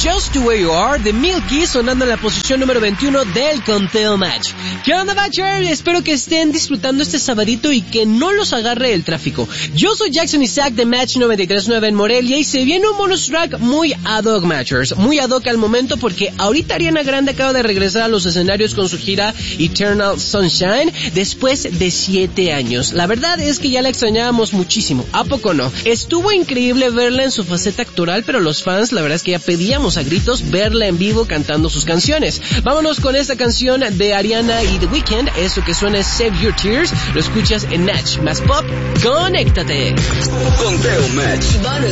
Just the Way You Are de Milky, sonando en la posición número 21 del Conteo Match. ¿Qué onda, Matcher? Espero que estén disfrutando este sabadito y que no los agarre el tráfico. Yo soy Jackson Isaac de Match 93.9 en Morelia y se viene un bonus track muy ad hoc, Matchers. Muy ad hoc al momento porque ahorita Ariana Grande acaba de regresar a los escenarios con su gira Eternal Sunshine después de 7 años. La verdad es que ya la extrañábamos muchísimo, ¿a poco no? Estuvo increíble verla en su faceta actoral, pero los fans la verdad es que ya pedíamos a gritos verla en vivo cantando sus canciones. Vámonos con esta canción de Ariana y The Weeknd. Esto que suena es Save Your Tears. Lo escuchas en Natch más Pop. ¡Conéctate! Conteo Match.